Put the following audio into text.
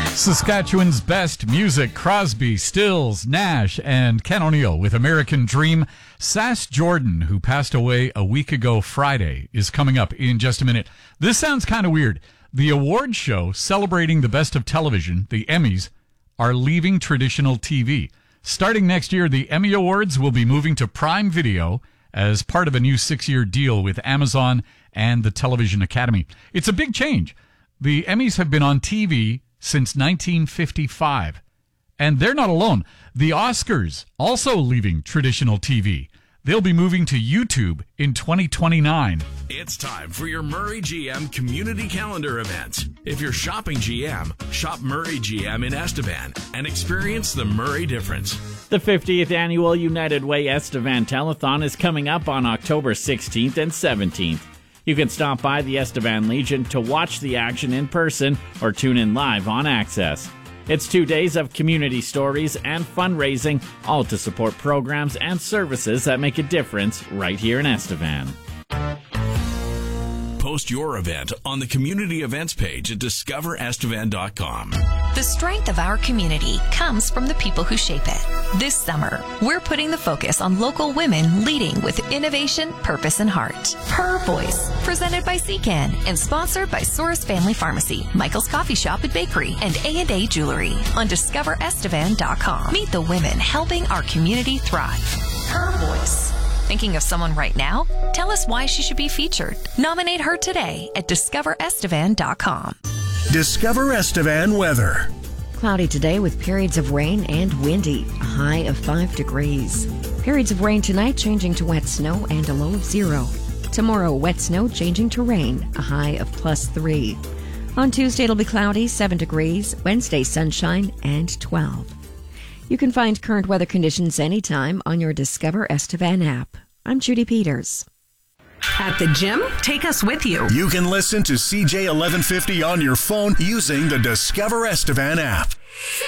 Saskatchewan's best music, Crosby, Stills, Nash, and Ken O'Neill with American Dream. Sass Jordan, who passed away a week ago Friday, is coming up in just a minute. This sounds kind of weird. The award show celebrating the best of television, the Emmys, are leaving traditional TV. Starting next year, the Emmy Awards will be moving to Prime Video as part of a new 6-year deal with Amazon and the Television Academy. It's a big change. The Emmys have been on TV since 1955. And they're not alone. The Oscars also leaving traditional TV. They'll be moving to YouTube in 2029. It's time for your Murray GM community calendar event. If you're shopping GM, shop Murray GM in Estevan and experience the Murray difference. The 50th Annual United Way Estevan Telethon is coming up on October 16th and 17th. You can stop by the Estevan Legion to watch the action in person or tune in live on Access. It's 2 days of community stories and fundraising, all to support programs and services that make a difference right here in Estevan. Post your event on the community events page at discoverestevan.com. The strength of our community comes from the people who shape it. This summer, we're putting the focus on local women leading with innovation, purpose, and heart. Her Voice, presented by CCAN and sponsored by Source Family Pharmacy, Michael's Coffee Shop and Bakery, and A&A Jewelry on discoverestevan.com. Meet the women helping our community thrive. Her Voice. Thinking of someone right now? Tell us why she should be featured. Nominate her today at discoverestevan.com. Discover Estevan weather. Cloudy today with periods of rain and windy, a high of 5 degrees. Periods of rain tonight changing to wet snow and a low of 0. Tomorrow, wet snow changing to rain, a high of +3. On Tuesday, it'll be cloudy, 7 degrees. Wednesday, sunshine and 12. You can find current weather conditions anytime on your Discover Estevan app. I'm Judy Peters. At the gym, take us with you. You can listen to CJ 1150 on your phone using the Discover Estevan app.